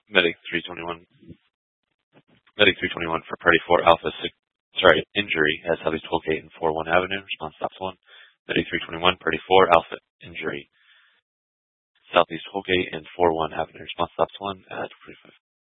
Medic 321. Medic 321 for Party 4 Alpha 6. Sorry, injury at Southeast Tollgate and 41 Avenue. Response stops 1. Medic 321, Party 4 Alpha injury. Southeast Tollgate and 41 Avenue. Response stops 1 at 45.